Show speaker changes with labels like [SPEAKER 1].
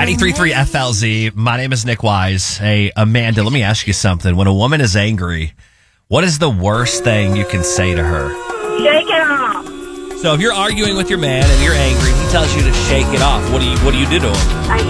[SPEAKER 1] 93.3 FLZ. My name is Nick Wise. Hey, Amanda, let me ask you something. When a woman is angry, what is the worst thing you can say to her?
[SPEAKER 2] Shake it off.
[SPEAKER 1] So if you're arguing with your man and you're angry, he tells you to shake it off. What do you do to him?
[SPEAKER 2] I